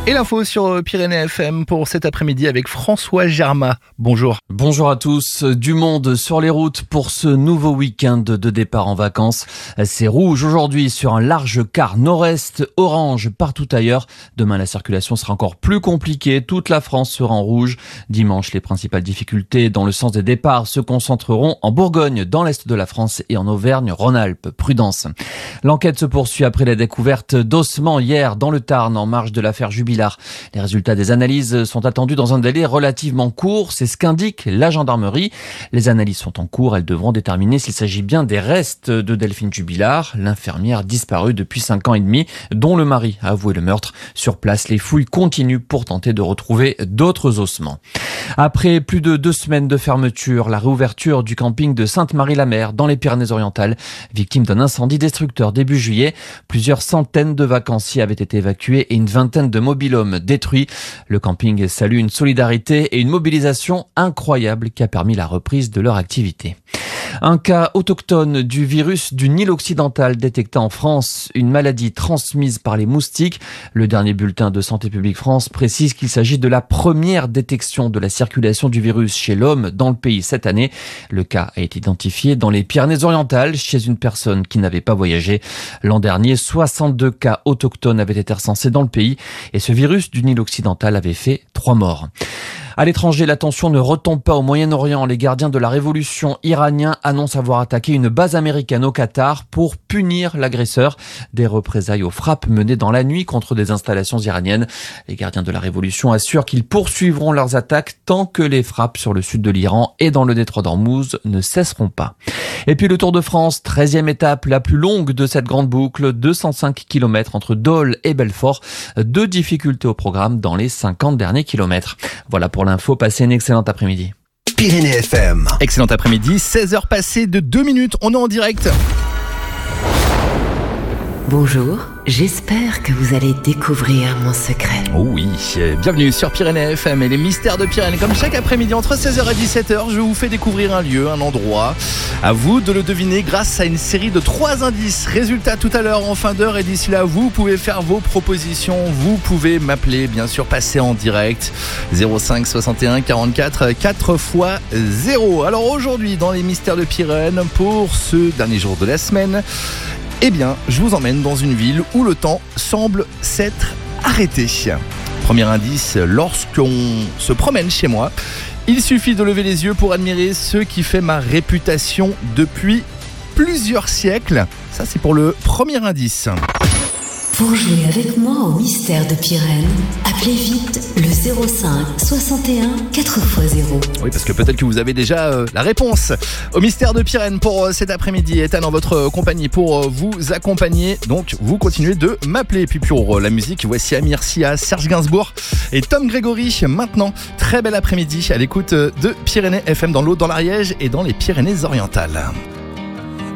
Et l'info sur Pyrénées FM pour cet après-midi avec François Germain. Bonjour. Bonjour à tous. Du monde sur les routes pour ce nouveau week-end de départ en vacances. C'est rouge aujourd'hui sur un large quart nord-est, orange partout ailleurs. Demain, la circulation sera encore plus compliquée. Toute la France sera en rouge. Dimanche, les principales difficultés dans le sens des départs se concentreront en Bourgogne, dans l'est de la France et en Auvergne-Rhône-Alpes. Prudence. L'enquête se poursuit après la découverte d'ossements hier dans le Tarn en marge de l'affaire Jubilard. Les résultats des analyses sont attendus dans un délai relativement court, c'est ce qu'indique la gendarmerie. Les analyses sont en cours, elles devront déterminer s'il s'agit bien des restes de Delphine Jubilard, l'infirmière disparue depuis 5 ans et demi, dont le mari a avoué le meurtre. Sur place, les fouilles continuent pour tenter de retrouver d'autres ossements. Après plus de 2 semaines de fermeture, la réouverture du camping de Sainte-Marie-la-Mer dans les Pyrénées-Orientales, victime d'un incendie destructeur début juillet. Plusieurs centaines de vacanciers avaient été évacués et une vingtaine de mobilhommes détruits. Le camping salue une solidarité et une mobilisation incroyable qui a permis la reprise de leur activité. Un cas autochtone du virus du Nil occidental détecté en France, une maladie transmise par les moustiques. Le dernier bulletin de Santé publique France précise qu'il s'agit de la première détection de la circulation du virus chez l'homme dans le pays cette année. Le cas a été identifié dans les Pyrénées-Orientales chez une personne qui n'avait pas voyagé. L'an dernier, 62 cas autochtones avaient été recensés dans le pays et ce virus du Nil occidental avait fait 3 morts. À l'étranger, la tension ne retombe pas au Moyen-Orient. Les gardiens de la révolution iraniens annoncent avoir attaqué une base américaine au Qatar pour punir l'agresseur. Des représailles aux frappes menées dans la nuit contre des installations iraniennes. Les gardiens de la révolution assurent qu'ils poursuivront leurs attaques tant que les frappes sur le sud de l'Iran et dans le détroit d'Ormuz ne cesseront pas. Et puis le Tour de France, 13e étape, la plus longue de cette grande boucle, 205 km entre Dole et Belfort. 2 difficultés au programme dans les 50 derniers kilomètres. Voilà pour l'info, passez une excellente après-midi. Pyrénées FM. Excellent après-midi, 16h passées de 2 minutes, on est en direct. Bonjour, j'espère que vous allez découvrir mon secret. Oh oui, bienvenue sur Pyrénées FM et les mystères de Pyrénées. Comme chaque après-midi entre 16h et 17h, je vous fais découvrir un lieu, un endroit. À vous de le deviner grâce à une série de 3 indices. Résultat tout à l'heure en fin d'heure et d'ici là, vous pouvez faire vos propositions. Vous pouvez m'appeler, bien sûr, passer en direct. 05 61 44 4x0. Alors aujourd'hui, dans les mystères de Pyrénées, pour ce dernier jour de la semaine, eh bien, je vous emmène dans une ville où le temps semble s'être arrêté. Premier indice, lorsqu'on se promène chez moi, il suffit de lever les yeux pour admirer ce qui fait ma réputation depuis plusieurs siècles. Ça, c'est pour le premier indice. Pour jouer avec moi au mystère de Pyrénées, appelez vite le 05 61 4x0. Oui, parce que peut-être que vous avez déjà la réponse au mystère de Pyrénées pour cet après-midi. Ethan en votre compagnie pour vous accompagner. Donc, vous continuez de m'appeler. Et puis pour la musique, voici Amir Sia, Serge Gainsbourg et Tom Grégory. Maintenant, très bel après-midi à l'écoute de Pyrénées FM dans l'Aude, dans l'Ariège et dans les Pyrénées-Orientales.